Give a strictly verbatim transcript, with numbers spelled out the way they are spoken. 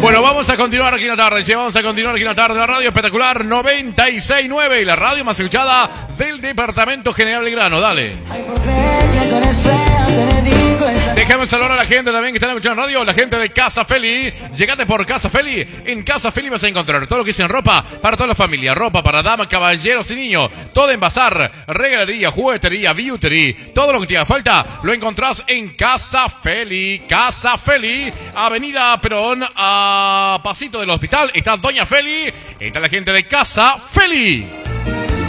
Bueno, vamos a continuar aquí en la tarde, sí, vamos a continuar aquí en la tarde. La radio espectacular noventa y seis punto nueve, la radio más escuchada del Departamento General Belgrano. Dale. Déjame saludar a la gente también que está escuchando radio, la gente de Casa Feli. Llegate por Casa Feli. En Casa Feli vas a encontrar todo lo que es en ropa para toda la familia. Ropa para damas, caballeros y niños. Todo en bazar, regalería, juguetería, beauty. Todo lo que te haga falta lo encontrás en Casa Feli. Casa Feli, Avenida Perón, a pasito del hospital. Está Doña Feli. Está la gente de Casa Feli.